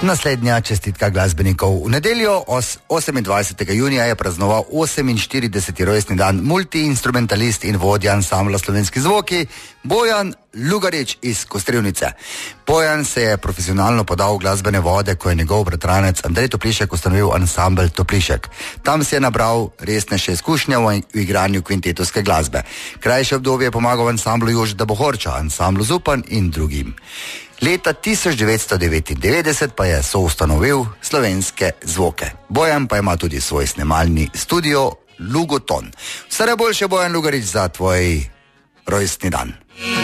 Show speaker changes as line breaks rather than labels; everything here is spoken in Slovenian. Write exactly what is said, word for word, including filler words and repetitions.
Naslednja čestitka glasbenikov. V nedeljo osemindvajsetega junija je praznoval oseminštirideseti rojstni dan multiinstrumentalist in vodja ansambla Slovenski zvoki Bojan Lugarič iz Kostrevnice. Bojan se je profesionalno podal v glasbene vode, ko je njegov bratranec Andrej Toplišek ustanovil ansambel Toplišek. Tam se je nabral resnejše izkušnje v igranju kvintetovske glasbe. Krajše obdobje je pomagal ansamblu Jožeta Bohorča, ansamblu Zupan in drugim. Leta tisoč devetsto devetindevetdeset pa je soustanovil Slovenske zvoke. Bojan pa ima tudi svoj snemalni studio Lugoton. Vse najboljše, Bojan Lugarič, za tvoj rojstni dan.